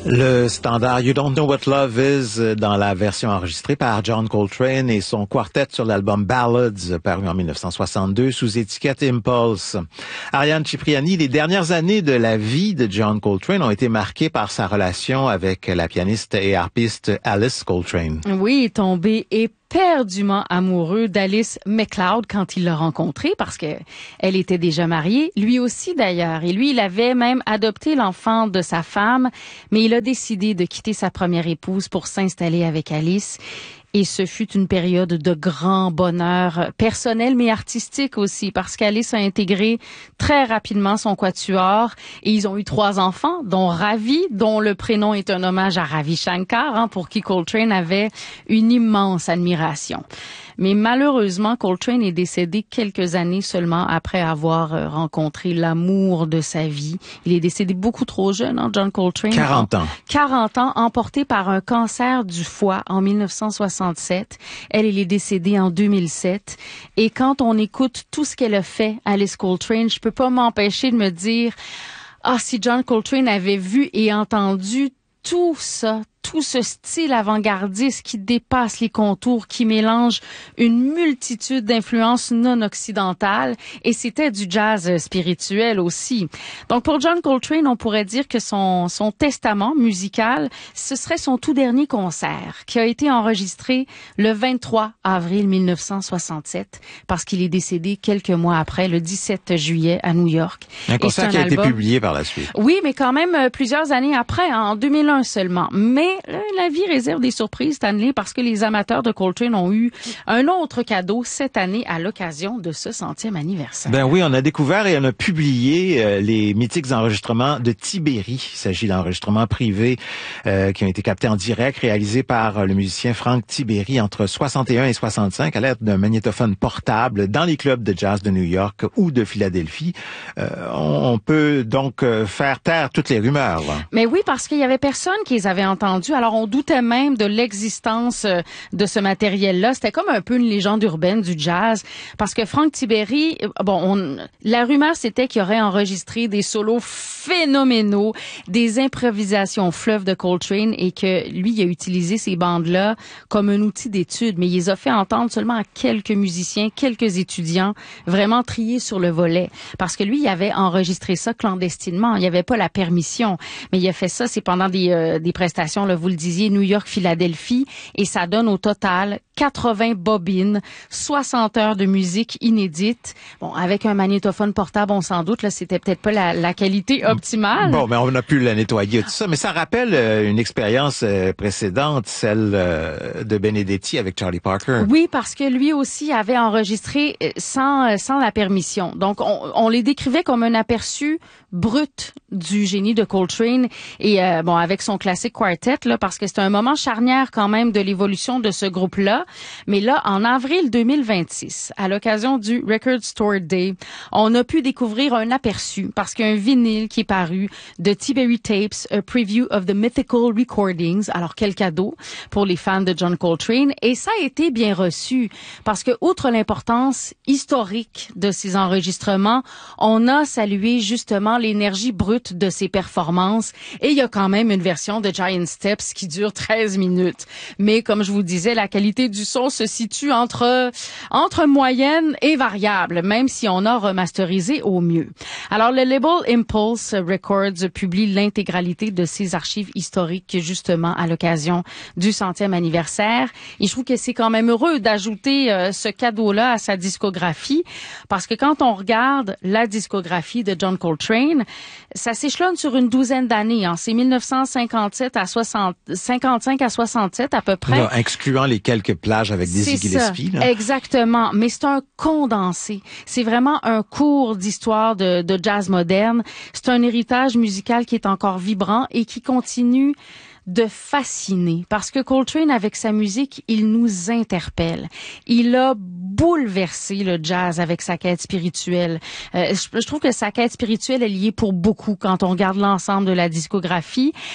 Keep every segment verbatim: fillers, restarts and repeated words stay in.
Le standard You Don't Know What Love Is dans la version enregistrée par John Coltrane et son quartet sur l'album Ballads paru en mille neuf cent soixante-deux sous étiquette Impulse. Ariane Cipriani, les dernières années de la vie de John Coltrane ont été marquées par sa relation avec la pianiste et harpiste Alice Coltrane. Oui, tombé éperdument amoureux d'Alice MacLeod quand il l'a rencontrée parce que elle était déjà mariée, lui aussi d'ailleurs. Et lui, il avait même adopté l'enfant de sa femme, mais il a décidé de quitter sa première épouse pour s'installer avec Alice. Et ce fut une période de grand bonheur personnel mais artistique aussi parce qu'Alice a intégré très rapidement son quatuor et ils ont eu trois enfants, dont Ravi, dont le prénom est un hommage à Ravi Shankar, hein, pour qui Coltrane avait une immense admiration. Mais malheureusement, Coltrane est décédé quelques années seulement après avoir rencontré l'amour de sa vie. Il est décédé beaucoup trop jeune, hein, John Coltrane. quarante ans. quarante ans, emporté par un cancer du foie en mille neuf cent soixante-sept. Elle, elle est décédée en deux mille sept. Et quand on écoute tout ce qu'elle a fait, Alice Coltrane, je peux pas m'empêcher de me dire, ah, si John Coltrane avait vu et entendu tout ça, tout ce style avant-gardiste qui dépasse les contours, qui mélange une multitude d'influences non occidentales, et c'était du jazz spirituel aussi. Donc pour John Coltrane, on pourrait dire que son son testament musical, ce serait son tout dernier concert, qui a été enregistré le vingt-trois avril mille neuf cent soixante-sept, parce qu'il est décédé quelques mois après, le dix-sept juillet à New York. Un concert un qui a album... été publié par la suite. Oui, mais quand même plusieurs années après, hein, en deux mille un seulement. Mais la vie réserve des surprises, Stanley, parce que les amateurs de Coltrane ont eu un autre cadeau cette année à l'occasion de ce centième anniversaire. Ben oui, on a découvert et on a publié euh, les mythiques enregistrements de Tiberi. Il s'agit d'enregistrements privés euh, qui ont été captés en direct, réalisés par le musicien Frank Tiberi entre soixante et un et soixante-cinq à l'aide d'un magnétophone portable dans les clubs de jazz de New York ou de Philadelphie. Euh, on peut donc faire taire toutes les rumeurs. Mais oui, parce qu'il y avait personne qui les avait entendus. Alors, on doutait même de l'existence de ce matériel-là. C'était comme un peu une légende urbaine du jazz. Parce que Frank Tiberi, bon, on, la rumeur, c'était qu'il aurait enregistré des solos phénoménaux, des improvisations fleuves de Coltrane et que lui, il a utilisé ces bandes-là comme un outil d'étude. Mais il les a fait entendre seulement à quelques musiciens, quelques étudiants, vraiment triés sur le volet. Parce que lui, il avait enregistré ça clandestinement. Il n'y avait pas la permission. Mais il a fait ça, c'est pendant des, euh, des prestations, là, vous le disiez, New York, Philadelphie, et ça donne au total quatre-vingts bobines, soixante heures de musique inédite. Bon, avec un magnétophone portable, on s'en doute, là, c'était peut-être pas la, la qualité optimale. Bon, mais on a pu la nettoyer, tout ça. Mais ça rappelle euh, une expérience euh, précédente, celle euh, de Benedetti avec Charlie Parker. Oui, parce que lui aussi avait enregistré sans sans la permission. Donc, on, on les décrivait comme un aperçu brut du génie de Coltrane et euh, bon, avec son classique quartet, là, parce que c'est un moment charnière quand même de l'évolution de ce groupe-là. Mais là, en avril deux mille vingt-six, à l'occasion du Record Store Day, on a pu découvrir un aperçu parce qu'il y a un vinyle qui est paru de Tiberi Tapes, a preview of the mythical recordings. Alors, quel cadeau pour les fans de John Coltrane. Et ça a été bien reçu parce que, outre l'importance historique de ces enregistrements, on a salué justement l'énergie brute de ses performances. Et il y a quand même une version de Giant Steps qui dure treize minutes. Mais comme je vous disais, la qualité du son se situe entre entre moyenne et variable, même si on a remasterisé au mieux. Alors, le label Impulse Records publie l'intégralité de ses archives historiques justement à l'occasion du centième anniversaire. Et je trouve que c'est quand même heureux d'ajouter euh, ce cadeau-là à sa discographie, parce que quand on regarde la discographie de John Coltrane, ça s'échelonne sur une douzaine d'années. Hein. C'est mille neuf cent cinquante-sept à soixante, cinquante-cinq à soixante-sept à peu près. Là, excluant les quelques plages avec Dizzy Gillespie. Là. Exactement. Mais c'est un condensé. C'est vraiment un cours d'histoire de, de jazz moderne. C'est un héritage musical qui est encore vibrant et qui continue de fasciner, parce que Coltrane, avec sa musique, il nous interpelle. Il a bouleversé le jazz avec sa quête spirituelle. Euh, je, je trouve que sa quête spirituelle est liée pour beaucoup quand on regarde l'ensemble de la discographie.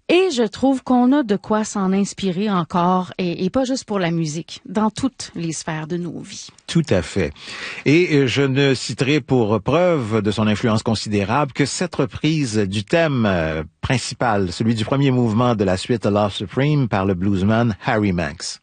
Et je trouve qu'on a de quoi s'en inspirer encore, et, et pas juste pour la musique, dans toutes les sphères de nos vies. Tout à fait. Et je ne citerai pour preuve de son influence considérable que cette reprise du thème principal, celui du premier mouvement de la suite Love Supreme par le bluesman Harry Manx.